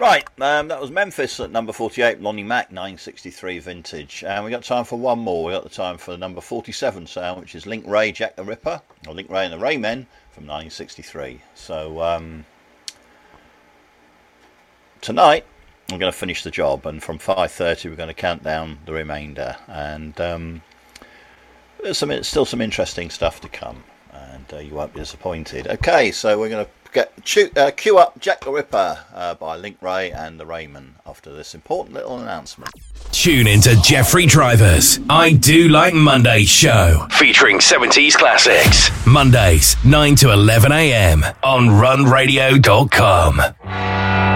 Right, that was Memphis at number 48, Lonnie Mac, 963 vintage. And we got time for one more. We got the time for the number 47 sound, which is Link Ray, Jack the Ripper, or Link Ray and the Raymen from 1963. So tonight I'm going to finish the job, and from 5:30 we're going to count down the remainder. And there's still some interesting stuff to come, and you won't be disappointed. Okay, so we're going to cue up Jack the Ripper by Link Ray and the Raymen after this important little announcement. Tune into Jeffrey Driver's I Do Like Mondays show, featuring 70s classics. Mondays, 9 to 11 a.m. on runradio.com.